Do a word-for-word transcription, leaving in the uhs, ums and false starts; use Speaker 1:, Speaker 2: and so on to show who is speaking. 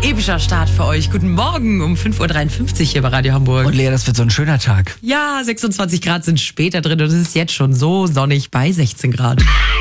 Speaker 1: epischer Start für euch. Guten Morgen um fünf Uhr dreiundfünfzig hier bei Radio Hamburg.
Speaker 2: Und Lea, das wird so ein schöner Tag.
Speaker 1: Ja, sechsundzwanzig Grad sind später drin und es ist jetzt schon so sonnig bei sechzehn Grad.